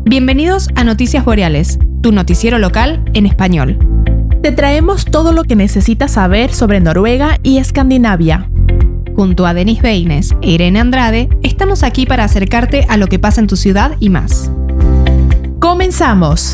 Bienvenidos a Noticias Boreales, tu noticiero local en español. Te traemos todo lo que necesitas saber sobre Noruega y Escandinavia. Junto a Denis Beines e Irene Andrade, estamos aquí para acercarte a lo que pasa en tu ciudad y más. ¡Comenzamos!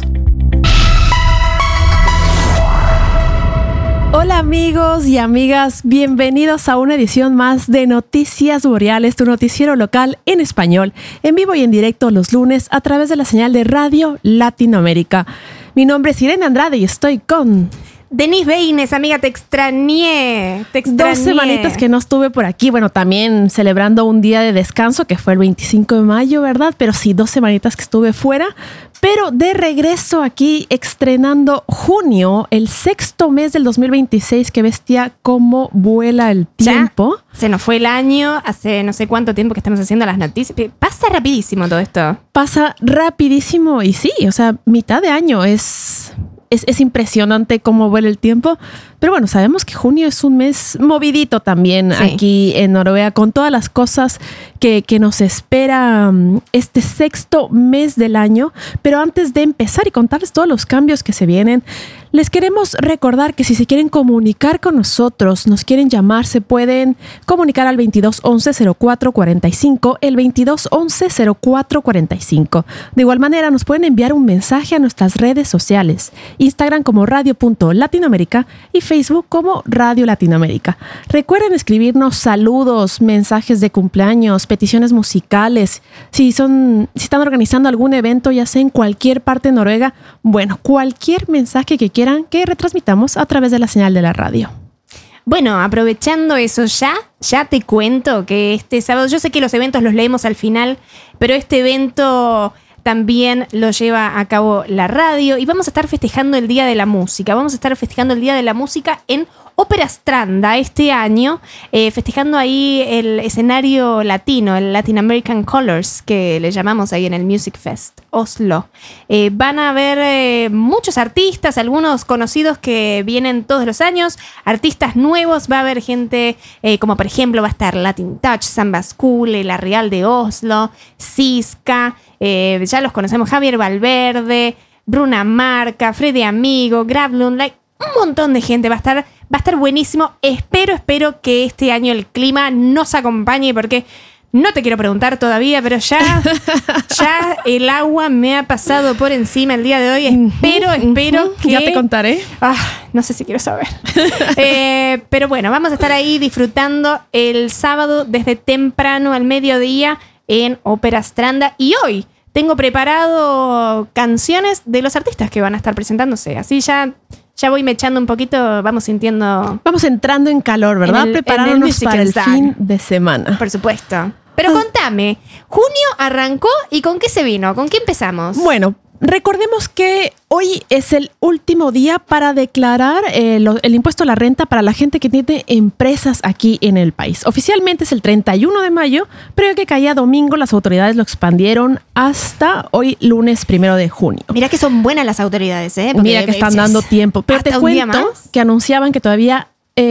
Hola amigos y amigas, bienvenidos a una edición más de Noticias Boreales, tu noticiero local en español, en vivo y en directo los lunes a través de la señal de Radio Latinoamérica. Mi nombre es Irene Andrade y estoy con... Denis Beines, amiga, te extrañé. 2 semanitas que no estuve por aquí. Bueno, también celebrando un día de descanso que fue el 25 de mayo, ¿verdad? Pero sí, 2 semanitas que estuve fuera. Pero de regreso aquí estrenando junio, el 6º mes del 2026. Qué bestia, cómo vuela el tiempo. Ya se nos fue el año, hace no sé cuánto tiempo que estamos haciendo las noticias. Pasa rapidísimo todo esto. Pasa rapidísimo y sí, o sea, mitad de año es impresionante cómo vuela el tiempo. Pero bueno, sabemos que junio es un mes movidito también aquí en Noruega, con todas las cosas que nos espera este 6º mes del año. Pero antes de empezar y contarles todos los cambios que se vienen, les queremos recordar que si se quieren comunicar con nosotros, nos quieren llamar, se pueden comunicar al 2211-0445, el 2211-0445. De igual manera, nos pueden enviar un mensaje a nuestras redes sociales, Instagram como radio.latinoamérica y Facebook como Radio Latinoamérica. Recuerden escribirnos saludos, mensajes de cumpleaños, peticiones musicales. Si están organizando algún evento, ya sea en cualquier parte de Noruega, bueno, cualquier mensaje que quieran que retransmitamos a través de la señal de la radio. Bueno, aprovechando eso, ya te cuento que este sábado, yo sé que los eventos los leemos al final, pero este evento también lo lleva a cabo la radio y vamos a estar festejando el Día de la Música. Vamos a estar festejando el Día de la Música en Ópera Stranda este año, festejando ahí el escenario latino, el Latin American Colors, que le llamamos ahí en el Music Fest Oslo. Van a haber muchos artistas, algunos conocidos que vienen todos los años, artistas nuevos, va a haber gente como por ejemplo va a estar Latin Touch, Samba School, La Real de Oslo, Siska, ya los conocemos, Javier Valverde, Bruna Marca, Freddy Amigo, Gravlund, un montón de gente. Va a estar buenísimo. Espero que este año el clima nos acompañe, porque no te quiero preguntar todavía, pero ya el agua me ha pasado por encima el día de hoy. Espero que... Ya te contaré. No sé si quiero saber. Pero bueno, vamos a estar ahí disfrutando el sábado desde temprano al mediodía en Ópera Stranda. Y hoy tengo preparado canciones de los artistas que van a estar presentándose. Así ya voy mechando un poquito, vamos entrando en calor, ¿verdad? Preparándonos para el fin de semana. Por supuesto. Pero contame, junio arrancó y ¿con qué se vino? ¿Con qué empezamos? Bueno, recordemos que hoy es el último día para declarar el impuesto a la renta para la gente que tiene empresas aquí en el país. Oficialmente es el 31 de mayo, pero ya que caía domingo, las autoridades lo expandieron hasta hoy, lunes 1 de junio. Mira que son buenas las autoridades, ¿eh? Porque mira que están dando tiempo. Pero te cuento que anunciaban que todavía...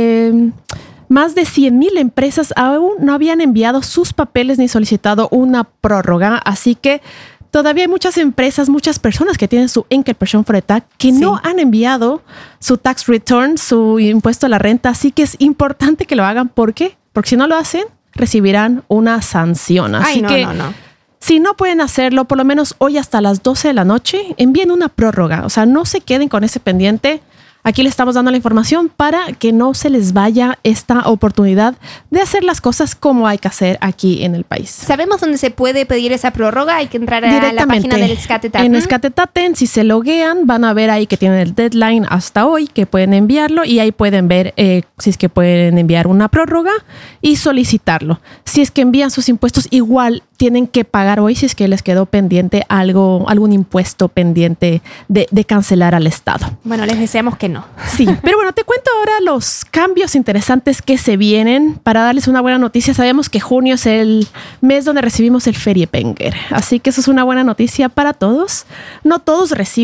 más de 100,000 empresas aún no habían enviado sus papeles ni solicitado una prórroga, así que todavía hay muchas empresas, muchas personas que tienen su Enkelperson-Foretak que no han enviado su tax return, su impuesto a la renta, así que es importante que lo hagan. ¿Por qué? Porque si no lo hacen, recibirán una sanción. Así si no pueden hacerlo, por lo menos hoy hasta las 12 de la noche, envíen una prórroga. O sea, no se queden con ese pendiente. Aquí le estamos dando la información para que no se les vaya esta oportunidad de hacer las cosas como hay que hacer aquí en el país. ¿Sabemos dónde se puede pedir esa prórroga? Hay que entrar a la página del Skatteetaten. En Skatteetaten, si se loguean, van a ver ahí que tienen el deadline hasta hoy, que pueden enviarlo, y ahí pueden ver si es que pueden enviar una prórroga y solicitarlo. Si es que envían sus impuestos, igual tienen que pagar hoy si es que les quedó pendiente algún impuesto pendiente de cancelar al Estado. Bueno, les deseamos que no. Sí, pero bueno, te cuento ahora los cambios interesantes que se vienen. Para darles una buena noticia, sabemos que junio es el mes donde recibimos el Feriepenger, así que eso es una buena noticia para todos. No todos reciben